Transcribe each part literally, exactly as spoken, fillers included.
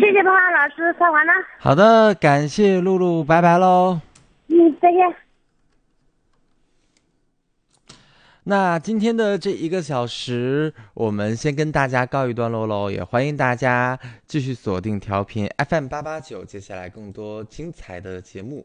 谢谢宝华老师，上完了。 好的，感谢露露，拜拜喽。 嗯，再见。 那今天的这一个小时，我们先跟大家告一段落喽，也欢迎大家继续锁定调频 F M 八八九，接下来更多精彩的节目。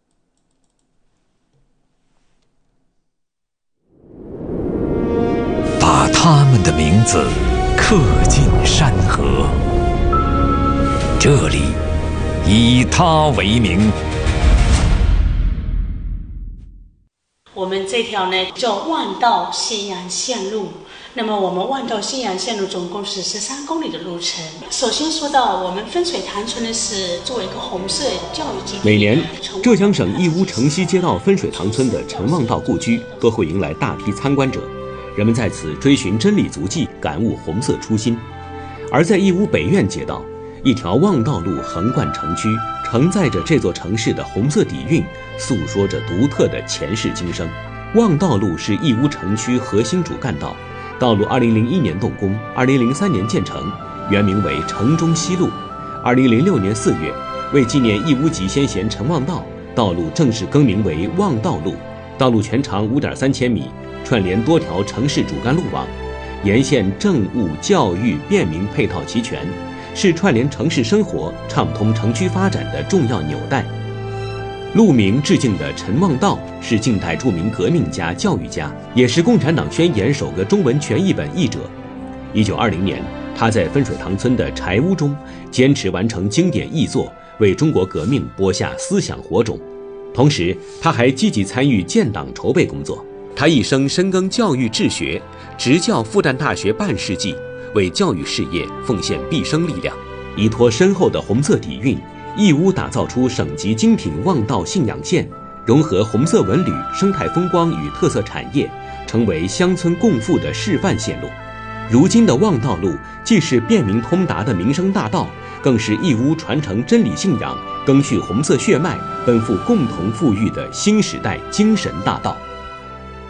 把他们的名字刻进山河，这里以他为名。 我们这条呢叫万道信阳线路，那么我们万道信阳线路总共是十三公里的路程。首先说到我们分水塘村呢，是作为一个红色教育基地。 每年，浙江省义乌城西街道分水塘村的陈望道故居都会迎来大批参观者，人们在此追寻真理足迹，感悟红色初心。而在义乌北苑街道，一条望道路横贯城区，承载着这座城市的红色底蕴，诉说着独特的前世今生。望道路是义乌城区核心主干道，道路二零零一年动工，二零零三年建成，原名为城中西路。二零零六年四月，为纪念义乌籍先贤陈望道，道路正式更名为望道路。道路全长五点三千米，串联多条城市主干路网，沿线政务、教育、便民配套齐全，是串联城市生活、畅通城区发展的重要纽带。路名致敬的陈望道是近代著名革命家、教育家，也是《共产党宣言》首个中文全译本译者。一九二零年，他在分水塘村的柴屋中坚持完成经典译作，为中国革命播下思想火种。同时，他还积极参与建党筹备工作。他一生深耕教育治学，执教复旦大学半世纪，为教育事业奉献毕生力量。依托深厚的红色底蕴，义乌打造出省级精品望道信仰线，融合红色文旅、生态风光与特色产业，成为乡村共富的示范线路。如今的望道路既是便民通达的民生大道，更是义乌传承真理信仰、赓续红色血脉、奔赴共同富裕的新时代精神大道。